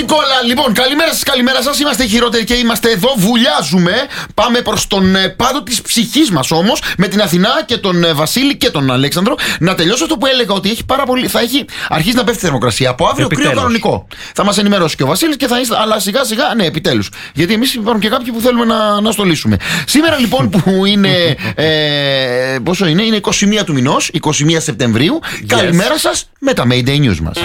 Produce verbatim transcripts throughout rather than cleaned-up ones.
Νικόλα, λοιπόν, καλημέρα σας, καλημέρα σας. Είμαστε οι χειρότεροι και είμαστε εδώ, βουλιάζουμε. Πάμε προς τον ε, πάτο της ψυχής μας όμως, με την Αθηνά και τον ε, Βασίλη και τον Αλέξανδρο. Να τελειώσω αυτό που έλεγα, ότι έχει πάρα πολύ, θα έχει αρχίσει να πέφτει η θερμοκρασία. Από αύριο κρύο κανονικό. Θα μας ενημερώσει και ο Βασίλης και θα είστε, αλλά σιγά σιγά, ναι, επιτέλους. Γιατί εμείς υπάρχουν και κάποιοι που θέλουμε να, να στολίσουμε. Σήμερα λοιπόν που είναι, ε, πόσο είναι, είναι είκοσι μία του μηνός, είκοσι μία Σεπτεμβρίου. Yes. Καλημέρα σας με τα Mayday News μας.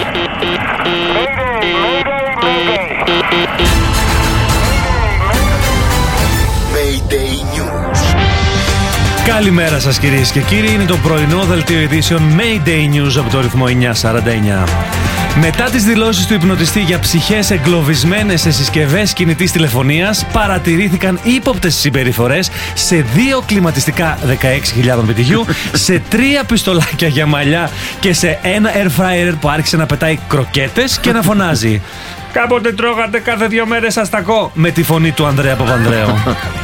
Καλημέρα σας κυρίες και κύριοι, είναι το πρωινό δελτίο ειδήσεων Mayday News από το ρυθμό εννιακόσια σαράντα εννιά. Μετά τις δηλώσεις του υπνοτιστή για ψυχές εγκλωβισμένες σε συσκευές κινητής τηλεφωνίας, παρατηρήθηκαν ύποπτες συμπεριφορές σε δύο κλιματιστικά δεκαέξι χιλιάδων πιτιγιού, σε τρία πιστολάκια για μαλλιά και σε ένα air fryer που άρχισε να πετάει κροκέτες και να φωνάζει «Κάποτε τρώγατε κάθε δύο μέρες αστακό», με τη φωνή του Ανδρέα Παπανδρέου.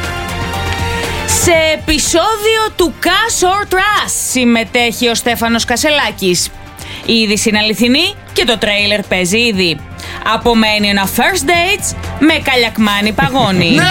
Σε επεισόδιο του Cash or Trash συμμετέχει ο Στέφανος Κασελάκης. Η είδηση είναι αληθινή και το τρέιλερ παίζει ήδη. Απομένει ένα first dates με καλιακμάνι παγώνει. Ναι!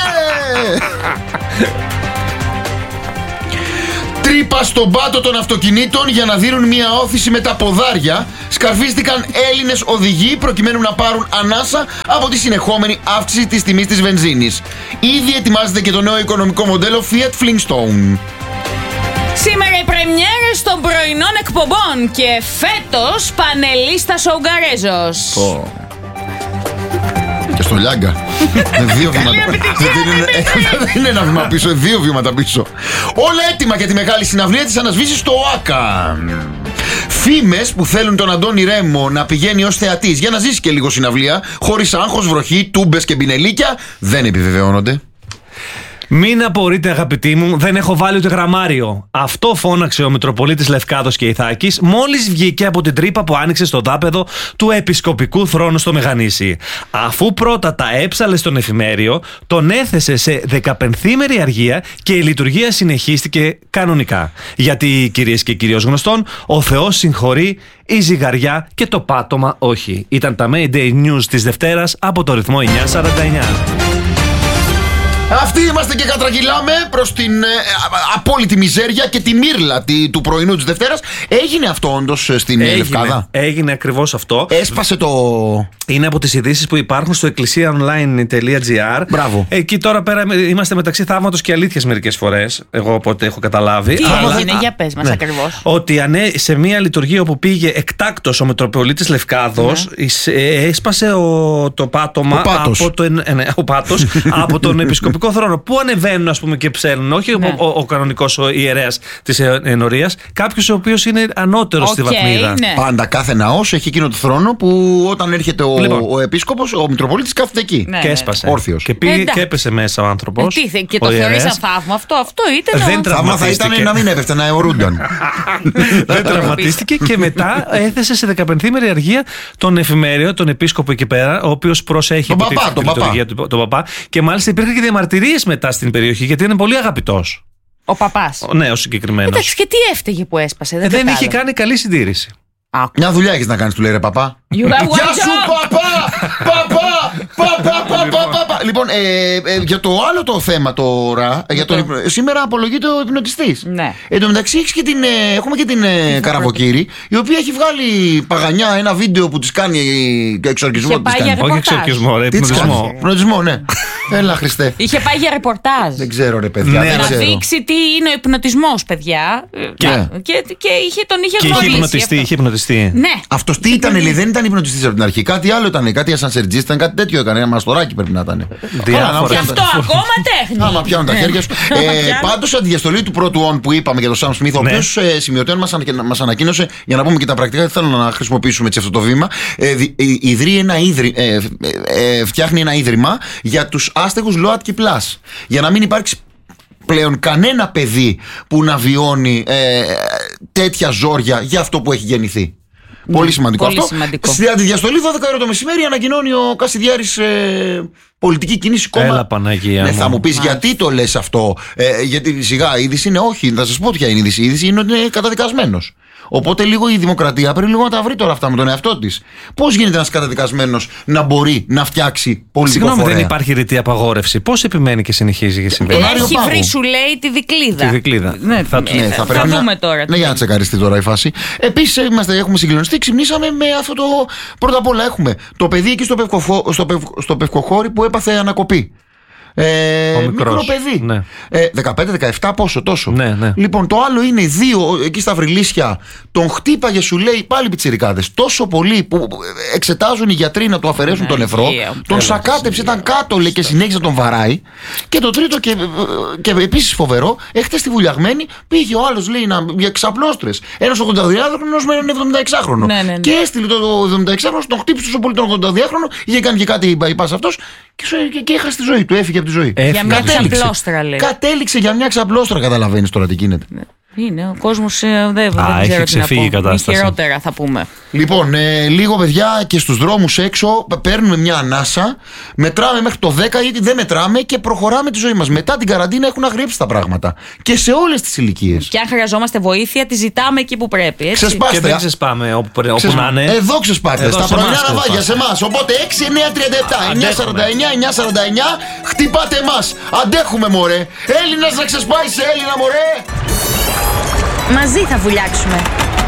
Τρύπα στον πάτο των αυτοκινήτων για να δίνουν μια όθηση με τα ποδάρια. Σκαρφίστηκαν Έλληνες οδηγοί προκειμένου να πάρουν ανάσα από τη συνεχόμενη αύξηση της τιμής της βενζίνης. Ήδη ετοιμάζεται και το νέο οικονομικό μοντέλο Fiat Flintstone. Σήμερα οι πρεμιέρες των πρωινών εκπομπών και φέτος πανελίστας ο Ουγγαρέζος. Oh. Και στο Λιάγκα. Με δύο βήματα. Δεν είναι ένα βήμα πίσω, δύο βήματα πίσω. Όλα έτοιμα για τη μεγάλη συναυλία της ανασβήσης στο ΟΑΚΑ. Φήμες που θέλουν τον Αντώνη Ρέμο να πηγαίνει ως θεατής για να ζήσει και λίγο συναυλία, χωρίς άγχος, βροχή, τούμπες και μπινελίκια, δεν επιβεβαιώνονται. Μην απορείτε αγαπητοί μου, δεν έχω βάλει ούτε γραμμάριο. Αυτό φώναξε ο Μητροπολίτης Λευκάδος και Ιθάκης μόλις βγήκε από την τρύπα που άνοιξε στο δάπεδο του επισκοπικού θρόνου στο Μεγανήσι. Αφού πρώτα τα έψαλε στον εφημέριο, τον έθεσε σε δεκαπενθήμερη αργία και η λειτουργία συνεχίστηκε κανονικά. Γιατί, κυρίες και κύριοι, ως γνωστόν, ο Θεός συγχωρεί, η ζυγαριά και το πάτωμα όχι. Ήταν τα Mayday News της Δευτέρας από το ρυθμό εννιακόσια σαράντα εννιά. Αυτοί είμαστε και κατραγυλάμε προς την ε, απόλυτη μιζέρια και τη μύρλα τη, του πρωινού της Δευτέρας. Έγινε αυτό όντως στην έγινε, Λευκάδα? Έγινε ακριβώς αυτό. Έσπασε το... Είναι από τις ειδήσεις που υπάρχουν στο εκκλησία online τελεία τζι άρ. Μπράβο. Εκεί τώρα πέρα είμαστε μεταξύ θαύματος και αλήθειας μερικές φορές. Εγώ οπότε έχω καταλάβει. Τι αλλά... έγινε, για πες μας, ναι, ακριβώς. Ότι ανέ, σε μια λειτουργία όπου πήγε εκτάκτος ο Μητροπολίτης Λευκάδος, ναι, έσπασε ο, το πάτωμα από, το, ναι, ο πάτος, από τον επισκοπικό θρόνο. Πού ανεβαίνουν, ας πούμε, και ψέλνουν, όχι ναι, ο, ο, ο κανονικός ο ιερέας της ενορίας, κάποιος ο οποίος είναι ανώτερος okay, στη βαθμίδα. Ναι. Πάντα κάθε ναός έχει εκείνο το θρόνο που όταν έρχεται ο, λοιπόν, ο επίσκοπος, ο Μητροπολίτης κάθεται εκεί. Ναι, και έσπασε. Όρθιος. Και, πήγε, και έπεσε μέσα ο άνθρωπος. Ε, τι, και το θεωρείς σαν θαύμα αυτό. Αυτό ήταν. Δεν θαύμα θα ήταν να μην έπεφτε, να αιωρούνταν. Δεν τραυματίστηκε και μετά έθεσε σε δεκαπενθήμερη αργία τον εφημέριο, τον επίσκοπο εκεί πέρα, ο οποίος προσέχει τον παπά, τον λειτουργία του παπά. Και μάλιστα υπήρχαν και διαμαρτυρίες μετά στην περιοχή γιατί είναι πολύ αγαπητός. Ο παπάς. Ναι, ο συγκεκριμένος. Εντάξει, και τι έφταιγε που έσπασε? Δεν, ε, δεν είχε κάνει καλή συντήρηση. Άκου. Μια δουλειά έχεις να κάνεις, του λέει ρε παπά. Γεια σου παπά! Παπά! Παπά! Παπά! Λοιπόν, ε, ε, για το άλλο το θέμα τώρα, για το, σήμερα απολογείται ο υπνοτιστής. Ναι. Εν τω μεταξύ έχεις και την, ε, έχουμε και την ε, Καραβοκύρη, η οποία έχει βγάλει παγανιά ένα βίντεο που της κάνει εξορκισμό. Είχε πάει για όχι εξορκισμό, ρε, υπνοτισμό. Υπνοτισμό, ναι. Έλα Χριστέ. Είχε πάει για ρεπορτάζ. Δεν ξέρω ρε παιδιά. Ναι, να δείξει τι είναι ο υπνοτισμός, παιδιά. Και, και, και είχε, τον είχε γνωρίσει. Είχε υπνοτιστεί, είχε υπνοτιστεί. Ναι. Αυτός τι ήταν, λέει, δεν ήταν υπνοτιστής από την αρχή. Κάτι άλλο ήταν, κάτι ασανσερτζής, ήταν κάτι τέτοιο έκανε. Ένα μαστοράκι πρέπει να ήταν. Και αυτό ακόμα τέχνη. Άμα πιάνουν τα χέρια σου. Πάντως, αντιδιαστολή του πρώτου on που είπαμε για τον Σαμ Σμιθ, ο οποίος σημειωτέων μας ανακοίνωσε, για να πούμε και τα πρακτικά, δεν θέλω να χρησιμοποιήσουμε έτσι αυτό το βήμα. Φτιάχνει ένα ίδρυμα για τους άστεγους ΛΟΑΤΚΙ Πλας. Για να μην υπάρξει πλέον κανένα παιδί που να βιώνει ε, τέτοια ζόρια για αυτό που έχει γεννηθεί. Mm, πολύ σημαντικό πολύ αυτό. Σημαντικό. Στη αντιδιαστολή δώδεκα ώρα το μεσημέρι ανακοινώνει ο Κασιδιάρης ε, πολιτική κίνηση κόμμα. Έλα Παναγία ναι, μου. θα μου πεις γιατί το λες αυτό, ε, γιατί σιγά η είδηση είναι όχι, θα σας πω ποια είναι η είδηση. Η είδηση είναι ότι είναι καταδικασμένος. Οπότε λίγο η δημοκρατία πρέπει λίγο να τα βρει τώρα αυτά με τον εαυτό της. Πώς γίνεται ένας καταδικασμένος να μπορεί να φτιάξει πολιτικό Συγγνώμη, φορέα? δεν υπάρχει ρητή απαγόρευση. Πώς επιμένει και συνεχίζει και συμβαίνει? Έχει βρει, σου λέει, τη δικλίδα. Τη δικλίδα. Ναι, θα, ναι, θα, θα, θα να, δούμε τώρα. Ναι, για να τσεκαριστεί τώρα η φάση. Επίσης, είμαστε, έχουμε συγκλονιστεί, ξυπνήσαμε με αυτό το. Πρώτα απ' όλα, έχουμε το παιδί εκεί στο, πευκοχώ, στο, πευ, στο Πευκοχώρι που έπαθε ανακοπή. Ε, μικρό παιδί. Ναι. Ε, δεκαπέντε δεκαεπτά, πόσο, τόσο. Ναι, ναι. Λοιπόν, το άλλο είναι δύο εκεί στα Βρυλίσια. Τον χτύπαγε, σου λέει, πάλι πιτσιρικάδες. Τόσο πολύ που εξετάζουν οι γιατροί να του αφαιρέσουν τον νεφρό. Yeah, τον σακάτεψε, ήταν κάτω, λέει, και συνέχισε να τον βαράει. Και το τρίτο, και, και επίσης φοβερό, έχετε στη Βουλιαγμένη πήγε ο άλλος, λέει, να, για ξαπλώστρες. Ένας ογδονταδυάχρονος με έναν εβδομηνταεξάχρονο. Ναι, ναι, ναι. Και έστειλε το εβδομηνταεξάχρονο, τον χτύπησε τόσο πολύ τον ογδονταδυάχρονο, είχε κάνει και κάτι bypass αυτός και, και, και έχασε τη ζωή του, έφυγε από τη ζωή. Για μια ξαπλώστρα, λέει. Κατέληξε για μια ξαπλώστρα, καταλαβαίνεις τώρα τι γίνεται. Είναι, ο κόσμος ε, δεν, Α, δεν έχει ξέρω τι να ξεφύγει πω. η κατάσταση. Είναι χειρότερα, θα πούμε. Λοιπόν, ε, λίγο παιδιά και στους δρόμους έξω παίρνουμε μια ανάσα, μετράμε μέχρι το δέκα γιατί δεν μετράμε και προχωράμε τη ζωή μας. Μετά την καραντίνα έχουν αγριέψει τα πράγματα. Και σε όλες τις ηλικίες. Και αν χρειαζόμαστε βοήθεια, τη ζητάμε εκεί που πρέπει. Έτσι. Ξεσπάστε. Και δεν ξεσπάμε όπου, όπου Ξεσ... να είναι. Εδώ ξεσπάστε. Εδώ στα σε πρωινά εμάς ναυάγια, σε ξεσπάστε. εμάς. Οπότε έξι εννιά τριάντα επτά εννιά σαράντα εννιά εννιά σαράντα εννιά χτυπάτε εμάς. Αντέχουμε, μωρέ. Έλληνας να ξεσπάει σε Έλληνα, μωρέ. Μαζί θα βουλιάξουμε.